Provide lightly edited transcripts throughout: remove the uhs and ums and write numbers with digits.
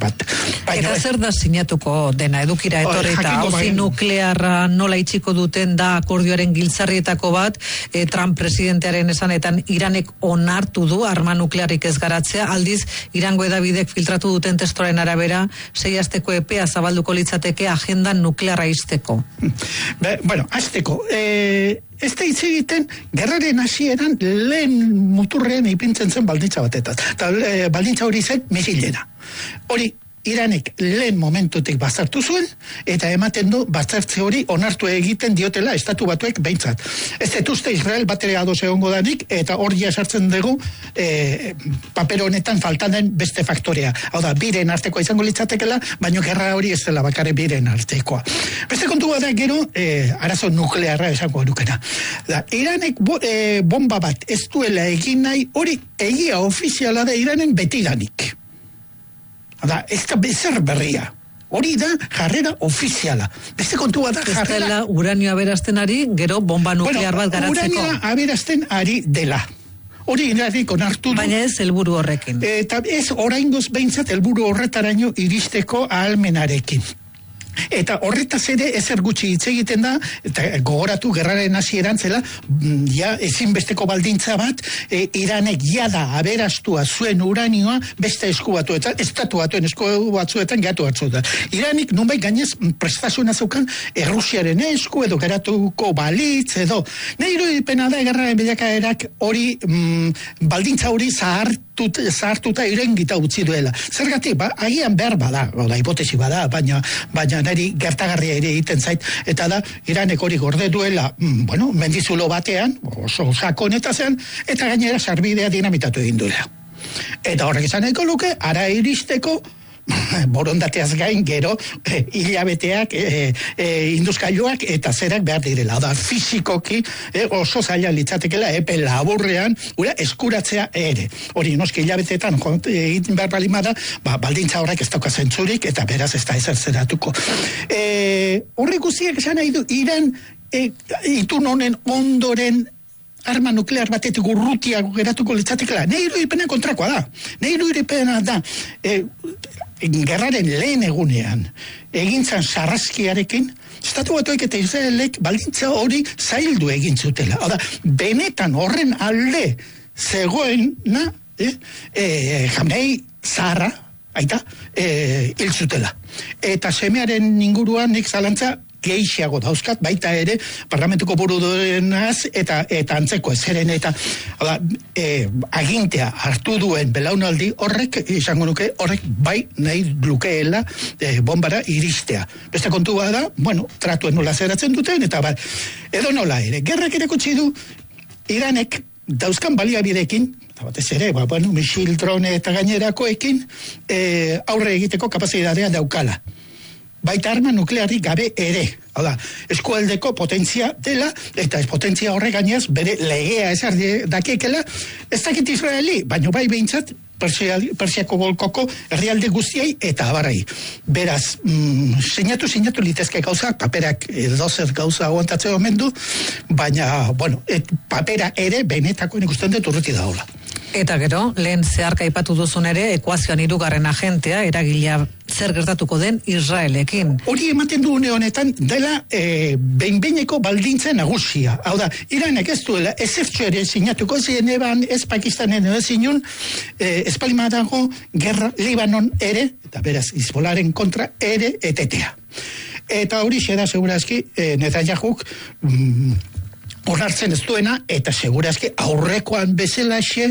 bat. Eta zer da sinatuko dena edukira etorri eta auzi nuklearra nola itxiko duten da akordioaren giltzarrietako bat, Trump presidentearen esanetan Iranek onartu du arma nuklearik ez garatzea, aldiz Irango edabidek filtratu duten testoren arabera 6 asteko epea zabalduko litzateke agendan nuklearra ixteko. Bueno, hasteko, ez da hitz egiten gerraren hasieran lehen muturrean ipintzen zen baldintza batetan. Eta baldintza hori zen misilena. Hori Iranek lehen momentutik bazartu zuen, eta ematen du bazartze hori onartu egiten diotela estatu batuek behintzat. Ez dut uste Israel batere ados egongo danik, eta hor jasartzen dugu paper honetan faltan den beste faktorea. Hau da, biren artekoa izango litzatekela, baina gerra hori ez dela bakarrik biren artekoa. Beste kontua da gero, arazo nuklearra esango nukena. Iranek bomba bat ez duela egin nahi, hori egia ofiziala da Iranen betidanik. Da, ez da bezer berria. Hori da jarrera ofiziala. Beste kontua da jarrera... Ez dela uranio aberazten ari, gero bomba nuklear bat garatzeko. Uranio aberazten ari dela. Hori Iranek onartu du. Baina ez helburu horrekin. Eta ez oraingoz behintzat helburu horretaraino iristeko ahalmenarekin. Eta horretaz ere ezer gutxi hitz egiten da, eta gogoratu gerraren hasieran zela, ja ezinbesteko baldintza bat, Iranek jada aberastua zuen uranioa beste esku batuetan, estatu batuen esku batzuetan gatu batzuetan. Iranik nunbait gainez prestazioa zeukan Errusiaren esku edo geratuko balitz edo. Nahi irudipena da gerraren bilakaerak hori baldintza hori zahartuta irengita utzi duela. Zergatik, agian behar bada, hipotesi bada, baina nari gertagarria ere egiten zait, eta da, Iranek hori gorde duela, mendizulo batean, oso sakoneta zen, eta gainera sarbidea dinamitatu egin duela. Eta horrek izan eko luke, ara iristeko, borondateaz gain gero hilabeteak induzkailuak eta zerak behar direla. Da, fizikoki oso zaila litzatekela epe laburrean eskuratzea ere. Hori noski hilabeteetan egin behar balimada, baldintza horrek ez dauka zentzurik eta beraz ez da ezer zeratuko. Horrek guztiak esan nahi du, Iran itun honen ondoren arma nuklear batetik urrutiago geratuko litzatekela. Nei irudipena kontrakoa da. Nei irudipena da gerraren lehen egunean egintzan sarraskiarekin estatu batuek eta Israelek baldintza hori zaildu egin zutela. Hau da, benetan horren alde zegoena Jamnei zaharra aita hil zutela. Eta semearen inguruan nik zalantza gehiago dauzkat, baita ere parlamentuko buru duenaz eta antzeko ezeren eta agintea hartu duen belaunaldi horrek, izango nuke, horrek bai nahi lukeela bombara iristea. Beste kontua da, tratuen nola zeratzen duten, eta edo nola ere. Gerrak erakutsi du Iranek dauzkan baliabidekin, eta batez ere, misil, drone eta gainerakoekin aurre egiteko kapazitatea daukala. Baita arma nuklearik gabe ere. Hala, eskualdeko potentzia dela, eta potentzia horre gainez bere legea ezar dakiekela, ez dakit Israeli, baina bai behintzat Persiako golkoko herrialde guztiei eta abarrai. Beraz, sinatu litezke gauzak, paperak dozer gauza aguantatzea omen du, baina, papera ere benetako ikusten dut urruti daola. Eta gero, lehen zeharka aipatu duzun ere, ekuazioan 3. agentea, eragilea zer gertatuko den Israelekin. Hori ematen du une honetan dela behin-behineko baldintza nagusia. Hau da, Iranek ez duela, ez ere sinatuko zien eban, ez Pakistanen ez zinun, ez palimadago gerra Libanon ere, eta beraz, Hizbolaren kontra ere etetea. Eta hori xeda segurazki, Netanyahuk onartzen ez duena, eta segurazki aurrekoan bezalaxe,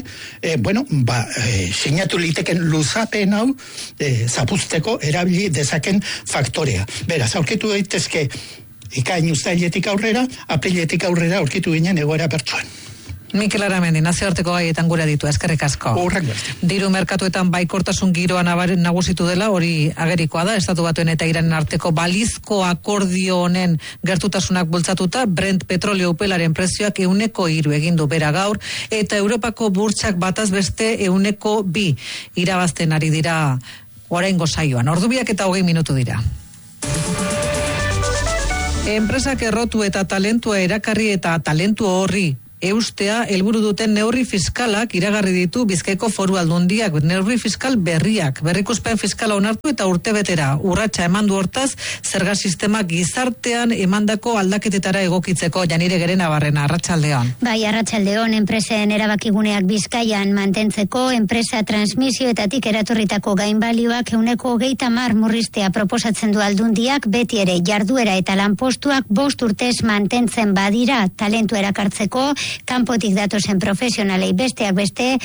sinatu liteken luzapen hau zapuzteko erabili dezaken faktorea. Beraz, aurkitu daitezke ikain uztailetik aurrera, apriletik aurrera aurkitu ginen egoera pertsuan. Mikel Aramendi, nazioarteko gaietan gure ditu, eskerrik asko. Diru merkatuetan baikortasun giroa nagusitu dela, hori agerikoa da, Estatu Batuen eta Iranen arteko balizko akordio honen gertutasunak bultzatuta, Brent petrolio upelaren prezioak 103 egindu bera gaur, eta Europako burtsak bataz beste 102 irabazten ari dira oraingo saioan. Ordubiak eta 20 minutu dira. Enpresak errotu eta talentua erakarri eta talentu horri eustea helburu duten neurri fiskalak iragarri ditu Bizkaiko Foru Aldundiak, neurri fiskal berriak, berrikuspen fiskala onartu eta urtebetera urratsa eman du hortaz zerga sistema gizartean emandako aldaketetara egokitzeko. Janire Gerenabarrena, arratsaldeon. Bai, arratsaldeon, enpresen erabakiguneak Bizkaian mantentzeko enpresa transmisioetatik eratorritako gainbalioak 20% murriztea proposatzen du Aldundiak, beti ere jarduera eta lanpostuak 5 urtez mantentzen badira talentu erakartzeko, kanpotik datozen profesionalei besteak beste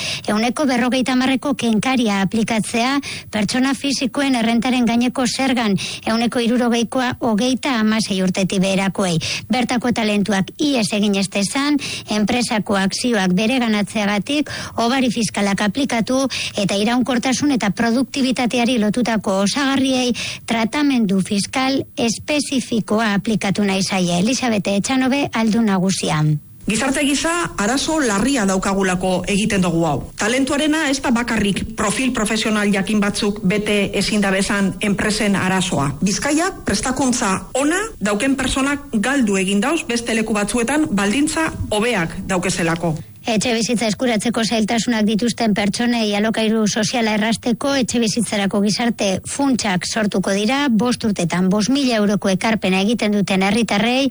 40% kenkaria aplikatzea, pertsona fisikoen errentaren gaineko zergan 60%koa 36 urtetik beherakoei. Bertako talentuak ies egin ez dezan, enpresako akzioak bereganatzeagatik obari fiskalak aplikatu eta iraunkortasun eta produktibitateari lotutako osagarriei tratamendu fiskal espezifikoa aplikatu nahi zaie. Elisabete Etxanobe, Aldun Nagusian. Gizarte gisa arazo larria daukagulako egiten dugu hau. Talentuarena ez da bakarrik profil profesional jakin batzuk bete ezin da bezan enpresen arazoa. Bizkaiak prestakuntza ona dauken personak galdu egin dauz beste leku batzuetan baldintza hobeak daukezelako. Etxe bizitza eskuratzeko zailtasunak dituzten pertsonei alokairu soziala errasteko etxe bizitzarako gizarte funtsak sortuko dira, 5 urtetan 5.000 euroko ekarpena egiten duten herritarrei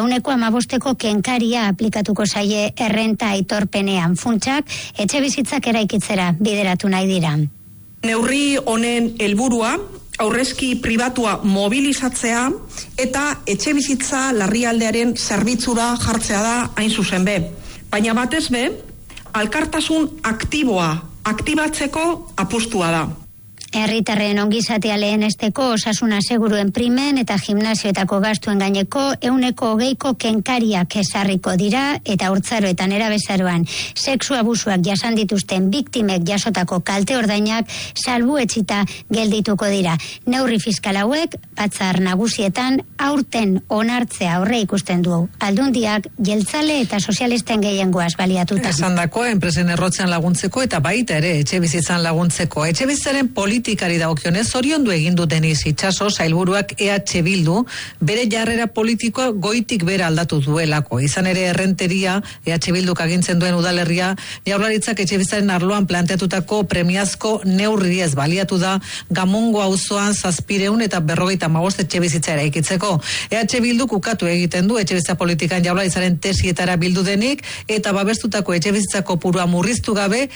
15%ko kenkaria aplikatuko zaie errenta aitorpenean. Funtsak etxe bizitzak eraikitzera bideratu nahi dira. Neurri honen helburua aurrezki pribatua mobilizatzea eta etxe bizitza larrialdearen zerbitzura jartzea da hain zuzen be. Baina batez be, alkartasun aktiboa aktibatzeko apustua da. Herritarren ongizatea lehenesteko osasuna seguruen primen eta gimnasioetako gastuen gaineko 20%ko kenkariak ezarriko dira eta haurtzaroetan erabezaroan sexu abusuak jasan dituzten biktimek jasotako kalte ordainak salbuetsita geldituko dira. Neurri fiskal hauek batzar nagusietan aurten onartzea aurre ikusten du. Aldundiak jeltzale eta sozialisten gehiengoaz baliatuta. Esandako enpresen errotzean laguntzeko eta baita ere etxe bizitzan laguntzeko. Etxe bizitzaren politikari dagokionez zoriondu egin du Denis Itxaso sailburuak EH Bildu bere jarrera politikoa goitik bera aldatu duelako. Izan ere errenteria EH Bilduk agintzen duen udalerria Jaurlaritzak etxebizitzaren arloan planteatutako premiazko neurriez baliatu da Gamongo auzoan 755 etxebizitza eraikitzeko. EH Bilduk ukatu egiten du etxebizitza politikan Jaurlaritzaren tesietara bildu denik eta babestutako etxebizitza kopurua murriztu gabe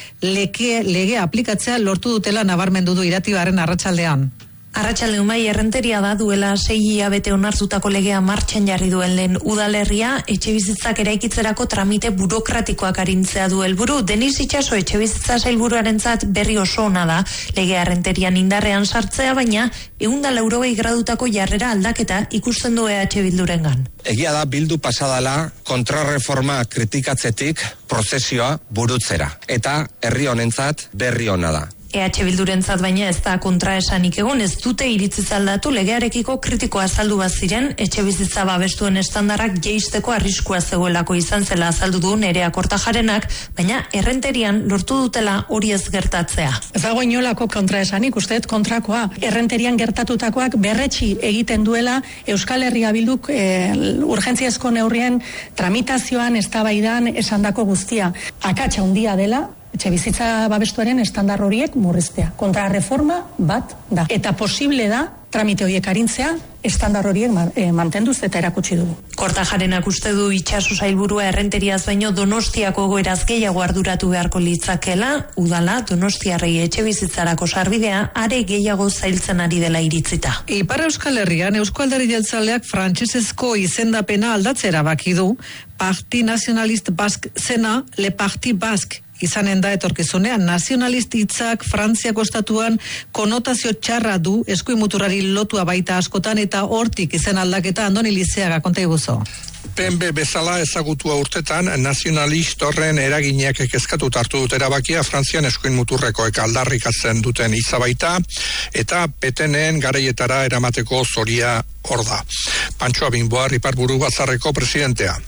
legea aplikatzea lortu dutela nabarmendu du Iratibarren, arratsaldean. Arratsaldeon, bai, errenteria da duela 6 hilabete onartutako legea martxan jarri duen lehen udalerria, etxebizitzak eraikitzerako tramite burokratikoak arintzea du helburu. Denis Itxaso etxebizitza sailburuarentzat berri oso ona da legea errenterian indarrean sartzea, baina 180 gradutako jarrera aldaketa ikusten du EH Bildurengan. Egia da Bildu pasadala kontrarreforma kritikatzetik prozesioa burutzera eta herri honentzat berri ona da. EH Bildurentzat baina ez da kontraesanik egon, ez dute iritziz aldatu legearekiko kritikoa azaldu baziren, etxe bizitza babestuen estandarrak jeisteko arriskua zegoelako izan zela azaldu du Nerea Kortajarenak, baina errenterian lortu dutela hori ez gertatzea. Ez dago inolako kontraesanik, usteet kontrakoa. Errenterian gertatutakoak berretsi egiten duela Euskal Herria Bilduk urgentziazko neurrien tramitazioan, eztabaidan esandako guztia. Akatsa handia dela, etxe bizitza babestuaren estandar horiek murriztea. Kontrarreforma bat da. Eta posible da tramite horiek arintzea, estandar horiek mantenduz eta erakutsi dugu. Kortajarenak uste du Itxaso sailburua errenteriaz baino Donostiako egoeraz gehiago arduratu beharko litzakela, udala Donostiarrei etxe bizitzarako sarbidea are gehiago zailtzen ari dela iritzita. Ipar Euskal Herrian Eusko Alderdi Jeltzaleak frantsesezko izendapena aldatzera baki du, Parti Nacionalist Basque zena Le Parti Basque izanen da etorkizunean. Nazionalist hitzak Frantziako estatuan konotazio txarra du, eskuin muturrari lotua baita askotan eta hortik izen aldaketa. Andoni Lizeaga, konta iguzo. PNB bezala ezagutua urtetan nazionalist horren eraginak kezkatut hartu dut erabakia Frantzian eskuin muturrekoek aldarrikatzen duten izabaita eta petenen garaietara eramateko zoria hor da. Pantxo Abinboa Iparburu Batzarreko presidentea.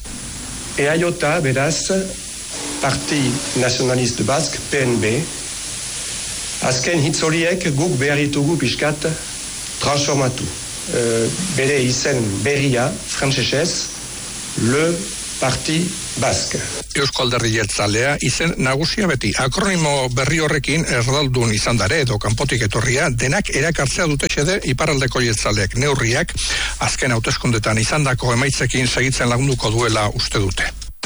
EAJ beraz Parti Nacionalist Basque, PNB, azken hitz horiek guk behar ditugu pixkat transformatu. Bere izen berria, frantsesez, Le Parti Basque. Eusko Alderdi Jeltzalea izen nagusia beti. Akronimo berri horrekin erdaldun izan dare edo kanpotik etorria, denak erakartzea dute xede iparraldeko jeltzaleek neurriak azken hauteskundetan izandako emaitzekin segitzen lagunduko duela uste dute.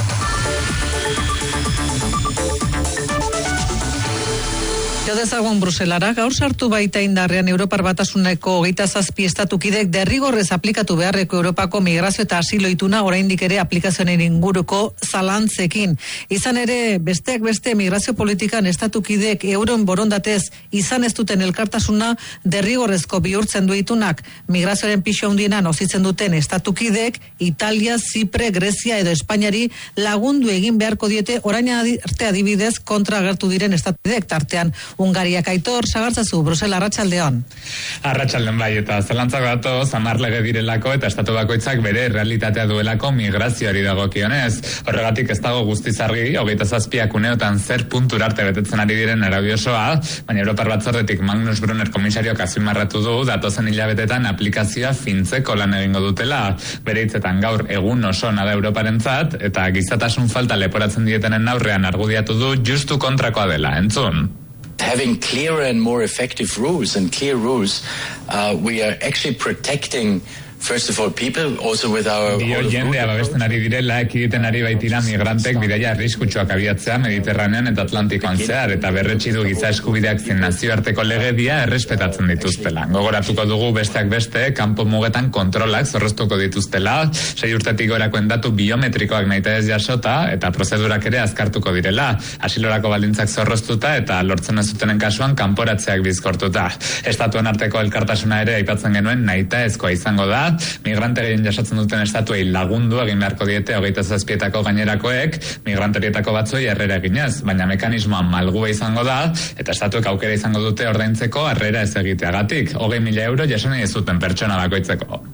Dezagun Bruselara, gaur sartu baita indarrean Europar Batasuneko 27 estatukidek derrigorrez aplikatu beharreko Europako migrazio eta asilo ituna oraindik ere aplikazioen inguruko zalantzekin. Izan ere, besteak beste migrazio politikan estatukidek euron borondatez izan ez duten elkartasuna derrigorrezko bihurtzen du itunak. Migrazioaren pisu handienan nozitzen duten estatukidek Italia, Zipre, Grezia edo Espainiari lagundu egin beharko diete orain arte adibidez kontra agertu diren estatukidek tartean Hungariak. Aitor Sagartzazu, Brusela, arratsaldeon. Arratsaldeon bai, eta zalantzak datoz 10 lege direlako eta estatu bakoitzak bere realitatea duelako migrazioari dagokionez. Horregatik ez dago guztiz argi, 27 uneotan zer puntura arte betetzen ari diren araudi osoa, baina Europar Batzordetik Magnus Brunner komisarioak azpimarratu du datozen hilabetetan aplikazioa fintzeko lan egingo dutela. Bere hitzetan gaur egun oso nada Europarentzat eta gizatasun falta leporatzen dietenen aurrean argudiatu du justu kontrakoa dela. Entzun. Having clearer and more effective rules and clear rules, we are actually protecting first of all people, also with our... jendea babesten ari direla, ekiditen ari baitira migrantek bidaia arriskutsuak abiatzea Mediterranean eta Atlantikoan zehar, eta berretsi du giza eskubideak zein nazioarteko legedia errespetatzen dituztela. Gogoratuko dugu besteak beste, kanpo mugetan kontrolak zorroztuko dituztela, 6 urtetik gorakoen datu biometrikoak nahita ez jasota, eta prozedurak ere azkartuko direla. Asilorako baldintzak zorroztuta eta lortzen ez zutenen kasuan kanporatzeak bizkortuta. Estatuen arteko elkartasuna ere aipatzen genuen nahita ezkoa izango da, migrante gehien jasotzen duten estatuei lagundu egin beharko diete 27etako gainerakoek, migranterietako batzuei harrera eginez, baina mekanismoa malgua izango da, eta estatuek aukera izango dute ordaintzeko harrera ez egiteagatik, 20.000 euro jasone ez zuten pertsona bakoitzeko.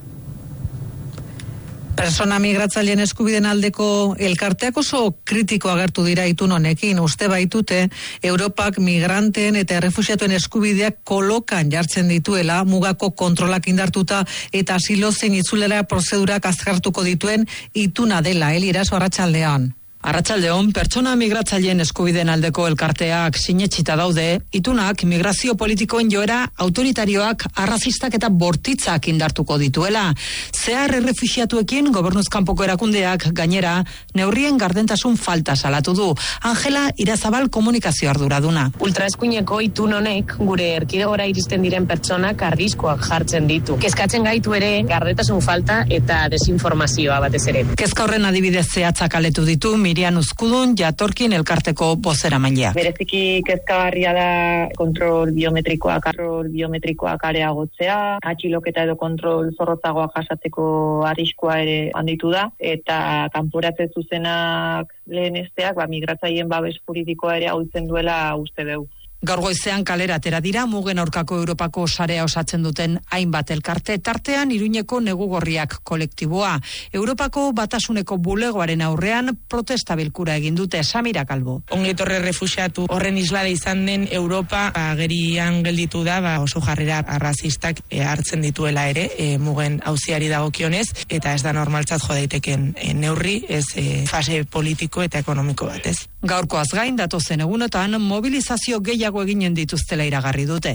Persona migratzaileen eskubideen aldeko elkarteak oso kritiko agertu dira itun honekin. Uste baitute, Europak migranteen eta errefuxiatuen eskubideak kolokan jartzen dituela, mugako kontrolak indartuta eta asilo zein itzulera prozedurak azkartuko dituen ituna dela. Eliraso, arratsaldean. Arratsaldeon, pertsona migratzaileen eskubideen aldeko elkarteak sinetsita daude, itunak migrazio politikoen joera autoritarioak, arrazistak eta bortitzak indartuko dituela. Zehar errefuxiatuekin gobernuz kanpoko erakundeak gainera neurrien gardentasun falta salatu du. Angela Irazabal komunikazio arduraduna. Ultraeskuineko itun honek gure erkidegora iristen diren pertsonak arriskoak jartzen ditu. Kezkatzen gaitu ere gardentasun falta eta desinformazioa batez ere. Kezka horren adibidez zehatzak aletu ditu Mirian Uzkudun Jatorkin elkarteko bozeramailea. Bereziki kezkagarria da kontrol biometrikoak areagotzea, atxiloketa edo kontrol zorrotzagoa jasatzeko arriskua ere handitu da, eta kanporatze zuzenak lehenesteak migratzaileen babes juridikoa ere ahultzen duela uste dugu. Gaur goizean kalera atera dira mugen aurkako Europako sarea osatzen duten hainbat elkarte, tartean Iruñeko negugorriak kolektiboa. Europako Batasuneko bulegoaren aurrean protesta bilkura egin dute. Samira Kalbo. Ongetorre refuxiatu horren islada izan den Europa agerian gelditu da oso jarrera arrazistak hartzen dituela ere mugen auziari dagokionez, eta ez da normaltzat jo daiteken neurri, ez fase politiko eta ekonomiko batez. Gaurkoaz gain datozen egunotan mobilizazio gehiago eginen dituztela iragarri dute.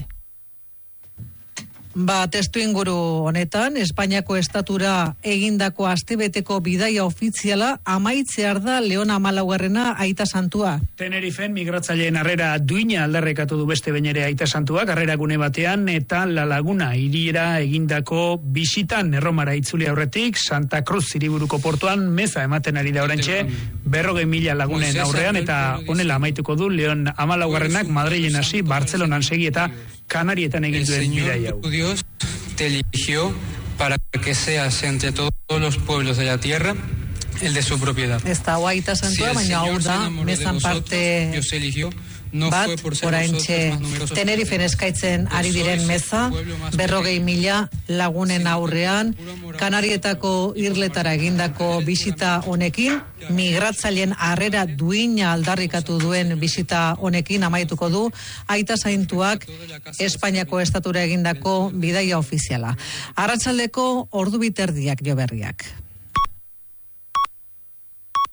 Testu inguru honetan, Espainiako estatura egindako astebeteko bidaia ofiziala amaitzear da Leon Amalaugarrena Aita Santua. Tenerifen migratzaileen harrera duina aldarrekatu du beste behin ere Aita Santuak, harrera gune batean eta La Laguna hiriera egindako bisitan Erromara itzuli aurretik, Santa Cruz hiriburuko portuan meza ematen ari da oraintxe 40.000 lagunen aurrean, eta honela amaituko du Leon Amalaugarrenak Madrilen hasi, Bartzelonan segi eta Kanarietan egin duen bidaia hau. Dios te eligió para que seas entre todos los pueblos de la tierra el de su propiedad. Esta Aita Santua, baina hau da, mezan parte bat, oraintxe Tenerifen eskaitzen ari diren meza, 40.000 lagunen aurrean, Kanarietako irletara egindako bisita honekin, migratzaileen harrera duina aldarrikatu duen bisita honekin amaituko du Aita Santuak Espainiako estatura egindako bidaia ofiziala. Arratsaldeko ordu biterdiak jo berriak.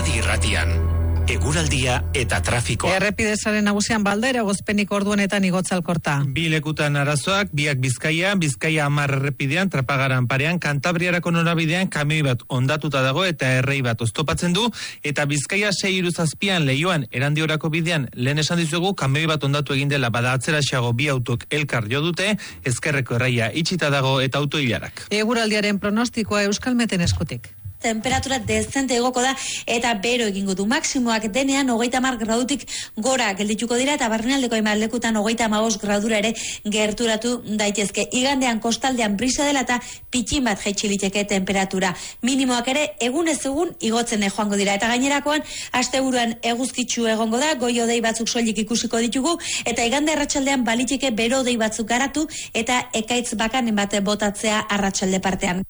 Euskadi Irratian. Eguraldia eta trafikoa. Errepidezaren nagusian Baldaera gozpenik orduenetan igotzalkorta. Bi lekutan arazoak, biak Bizkaia 10 errepidean, Trapagaran parean, Kantabriarako norabidean kamioi bat ondatuta dago eta errei bat oztopatzen du, eta Bizkaia 6-7 Leioan Erandiorako bidean, lehen esan dizuegu, kamioi bat ondatu egin dela, bada atzeraxeago bi autok elkar jo dute, ezkerreko erraia itxita dago eta autoilarak. Eguraldiaren pronostikoa Euskalmeten eskutik. Temperatura dezente egoko da eta bero egingo du. Maksimoak denean 30 gradutik gora geldituko dira eta barnealdeko hainbat lekutan 35 gradura ere gerturatu daitezke. Igandean kostaldean brisa dela eta pitxin bat jaitsi liteke temperatura. Minimoak ere egunez egun igotzen joango dira eta gainerakoan asteburuan eguzkitsu egongo da, goi-hodei batzuk soilik ikusiko ditugu eta igande arratsaldean baliteke bero-hodei batzuk garatu eta ekaitz bakanen bat botatzea arratsalde partean.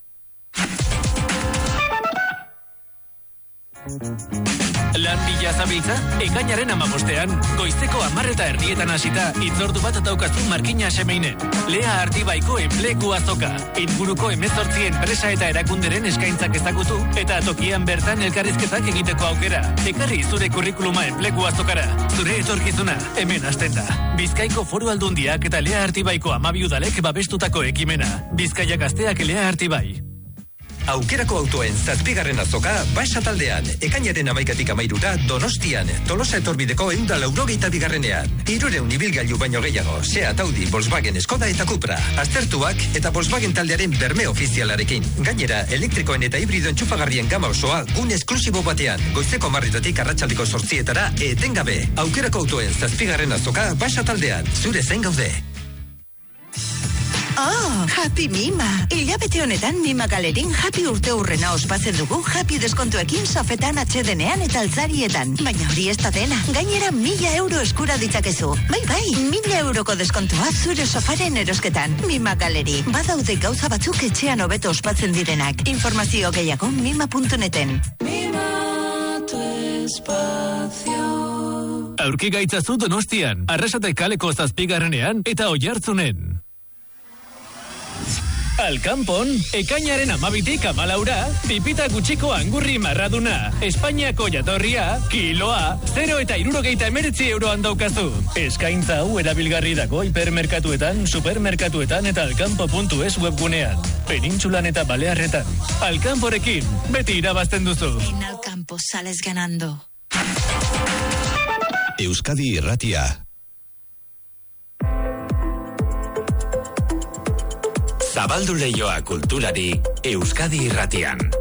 Lan bila zabiltza, ekainaren 15ean, goizeko 10:30 hasita, itzordu bat daukazu Markina Semeinen. Lea Artibaiko enplegu azoka. Inguruko 18 enpresa eta erakunderen eskaintzak ezagutu, eta tokian bertan elkarrizketak egiteko aukera. Ekarri zure kurrikuluma enplegu azokara. Zure etorkizuna, hemen hasten da. Bizkaiko Foru Aldundiak eta Lea Artibaiko 12 udalek babestutako ekimena. Bizkaia Gazteak Lea Artibai. Aukerako autoen 7. azoka Basa taldean, ekainaren 11-tik 13 Donostian, Tolosa etorbideko 182ean. 300 ibilgailu baino gehiago, Seat, Audi, Volkswagen, Skoda eta Cupra. Aztertuak eta Volkswagen taldearen berme ofizialarekin. Gainera, elektrikoen eta hibrido entxufagarrien gama osoa gun esklusibo batean. Goizeko 10:00 arratsaldeko 8:00 etengabe. Aukerako autoen 7. azoka Basa taldean. Zure zain gaude. Oh, Happy Mima! Hilabete honetan Mima Galerin Happy urte hurrena ospatzen dugu Happy deskontuekin sofetan, atxedenean eta altzarietan. Baina hori ez da dena. Gainera 1.000 euro eskura ditzakezu. Bai, 1.000 euroko deskontua zure sofaren erosketan. Mima Galeri. Badaude gauza batzuk etxean hobeto ospatzen direnak. Informazio gehiago mima.neten. Mima tu espacio. Aurki gaitzazu Donostian, Arrasate kaleko 7ean eta Oiartzunen. Alkanpon, ekainaren 12-tik 14, pipita gutxiko angurri marraduna. Espainiako jatorria, kiloa, 0,69 euroan daukazu. Eskaintza hau erabilgarri dago hipermerkatuetan, supermerkatuetan eta alkanpo.es webgunean. Penintsulan eta Balearretan. Alkanporekin, beti irabazten duzu. En Alkampo sales ganando. Euskadi Irratia. Zabaldu leioa kulturari Euskadi Irratian.